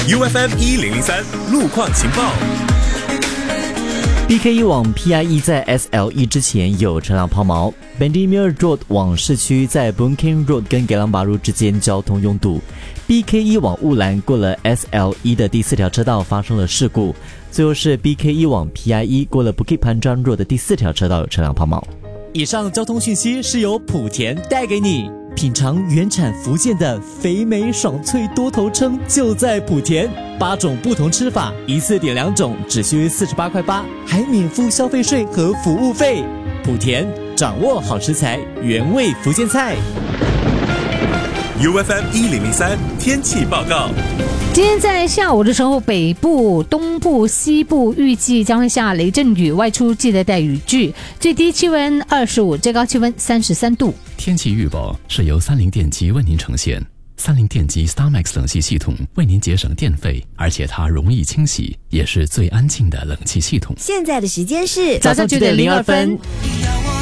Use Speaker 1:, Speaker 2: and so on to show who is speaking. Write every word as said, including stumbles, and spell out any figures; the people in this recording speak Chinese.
Speaker 1: U F M 一零零三路况情报。
Speaker 2: B K 一 往 P I E 在 S L E 之前有车辆抛锚 Bendemeer Road 往市区在 Bunking Road 跟 Geylang Bahru 之间交通拥堵。 B K 一 往雾兰过了 S L E 的第四条车道发生了事故。最后是 B K 一 往 P I E 过了 Bukit Panjang Road 的第四条车道有车辆抛锚。以上交通讯息是由莆田带给你，品尝原产福建的肥美爽脆多头称就在莆田，八种不同吃法，一次点两种，只需四十八块八，还免付消费税和服务费。莆田掌握好食材，原味福建菜。
Speaker 1: U F M 一零零三天气报告。
Speaker 3: 今天在下午的时候，北部、东部、西部预计将会下雷阵雨，外出记得带雨具。最低气温二十五，最高气温三十三度。
Speaker 4: 天气预报是由三菱电机为您呈现。三菱电机 StarMax 冷气系统为您节省电费，而且它容易清洗，也是最安静的冷气系统。
Speaker 5: 现在的时间是
Speaker 3: 早上九点零二分。